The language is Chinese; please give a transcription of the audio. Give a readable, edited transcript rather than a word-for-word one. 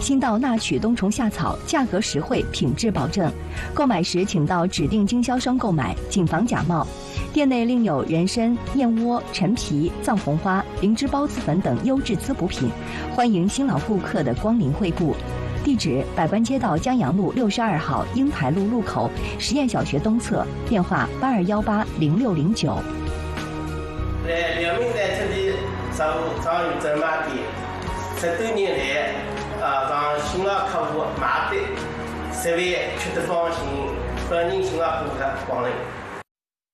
新到纳曲冬虫夏草，价格实惠，品质保证。购买时请到指定经销商购买，谨防假冒。店内另有人参、燕窝、陈皮、藏红花、灵芝孢子粉等优质滋补品，欢迎新老顾客的光临惠顾。地址：百官街道江阳路62号英台路路口实验小学东侧，电话82180609。 在辽宁在这里商务张宇专卖店，10多年来，让新老客户买的，设备吃得放心，欢迎新老顾客光临。